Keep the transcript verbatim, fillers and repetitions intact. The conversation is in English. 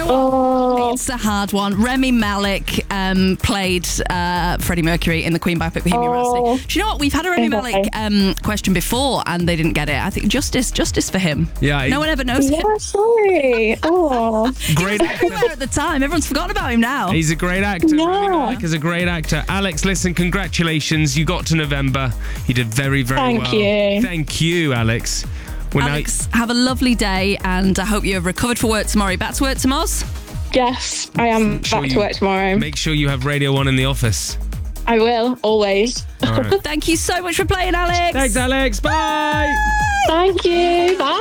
Oh. It's a hard one. Remy Malik um, played uh, Freddie Mercury in the Queen biopic Bohemian Oh. Rhapsody. Do you know what? We've had a Remy Okay. Malik um, question before and they didn't get it. I think justice, justice for him. Yeah, he- No one ever knows Yeah, him. sorry. Oh. Great Everywhere at the time. Everyone's forgotten about him now. He's a great actor. Yeah. Rami Malek is a great actor. Alex, listen, congratulations. You got to November. You did very, very Thank well. you. Thank you, Alex. Well, now- Alex, have a lovely day and I hope you have recovered for work tomorrow. Back to work tomorrow? Yes, I am Sure back you- to work tomorrow. Make sure you have Radio one in the office. I will, always. All right. Thank you so much for playing, Alex. Thanks, Alex. Bye. Thank you. Bye.